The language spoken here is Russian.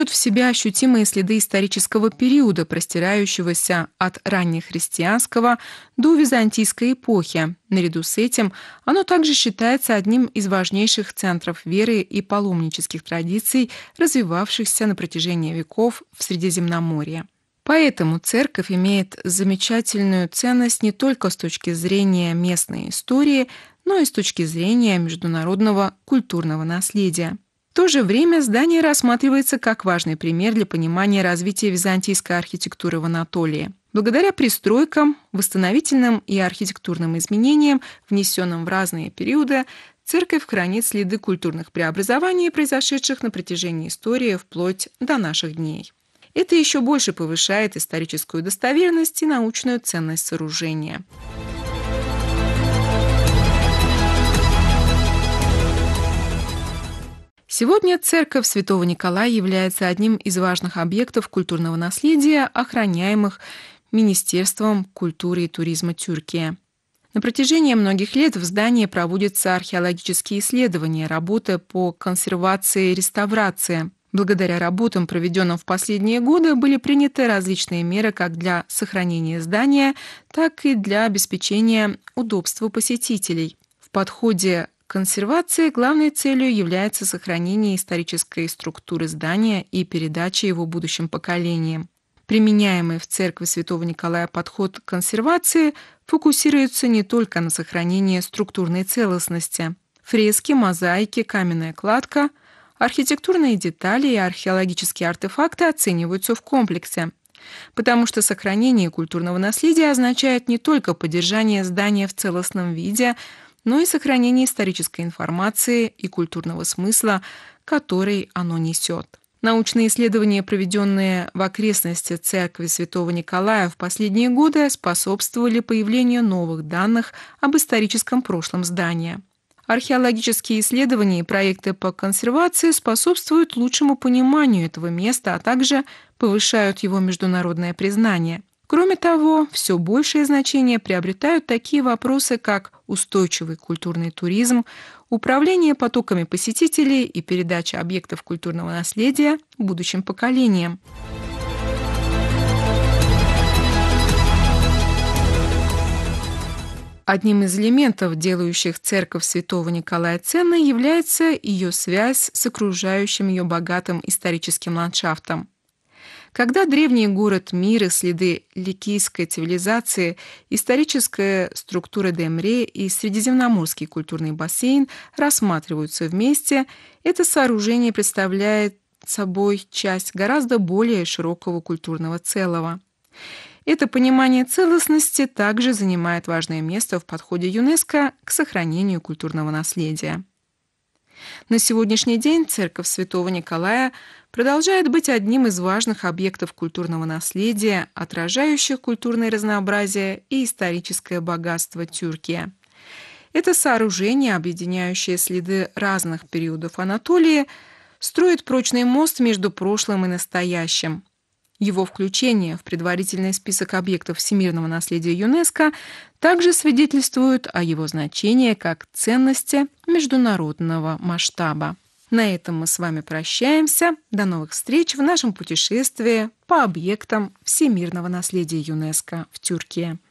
в себя ощутимые следы исторического периода, простирающегося от раннехристианского до византийской эпохи. Наряду с этим оно также считается одним из важнейших центров веры и паломнических традиций, развивавшихся на протяжении веков в Средиземноморье. Поэтому церковь имеет замечательную ценность не только с точки зрения местной истории, но и с точки зрения международного культурного наследия. В то же время здание рассматривается как важный пример для понимания развития византийской архитектуры в Анатолии. Благодаря пристройкам, восстановительным и архитектурным изменениям, внесенным в разные периоды, церковь хранит следы культурных преобразований, произошедших на протяжении истории вплоть до наших дней. Это еще больше повышает историческую достоверность и научную ценность сооружения. Сегодня церковь Святого Николая является одним из важных объектов культурного наследия, охраняемых Министерством культуры и туризма Тюркии. На протяжении многих лет в здании проводятся археологические исследования, работы по консервации и реставрации. Благодаря работам, проведенным в последние годы, были приняты различные меры как для сохранения здания, так и для обеспечения удобства посетителей. В подходе консервации главной целью является сохранение исторической структуры здания и передача его будущим поколениям. Применяемый в церкви Святого Николая подход к консервации фокусируется не только на сохранении структурной целостности. Фрески, мозаики, каменная кладка, архитектурные детали и археологические артефакты оцениваются в комплексе, потому что сохранение культурного наследия означает не только поддержание здания в целостном виде, но и сохранение исторической информации и культурного смысла, который оно несет. Научные исследования, проведенные в окрестности церкви Святого Николая в последние годы, способствовали появлению новых данных об историческом прошлом здания. Археологические исследования и проекты по консервации способствуют лучшему пониманию этого места, а также повышают его международное признание. Кроме того, все большее значение приобретают такие вопросы, как устойчивый культурный туризм, управление потоками посетителей и передача объектов культурного наследия будущим поколениям. Одним из элементов, делающих церковь Святого Николая ценной, является ее связь с окружающим ее богатым историческим ландшафтом. Когда древний город Мир и следы ликийской цивилизации, историческая структура Демре и Средиземноморский культурный бассейн рассматриваются вместе, это сооружение представляет собой часть гораздо более широкого культурного целого. Это понимание целостности также занимает важное место в подходе ЮНЕСКО к сохранению культурного наследия. На сегодняшний день церковь Святого Николая продолжает быть одним из важных объектов культурного наследия, отражающих культурное разнообразие и историческое богатство Тюркии. Это сооружение, объединяющее следы разных периодов Анатолии, строит прочный мост между прошлым и настоящим. Его включение в предварительный список объектов всемирного наследия ЮНЕСКО также свидетельствует о его значении как ценности международного масштаба. На этом мы с вами прощаемся. До новых встреч в нашем путешествии по объектам всемирного наследия ЮНЕСКО в Тюркии.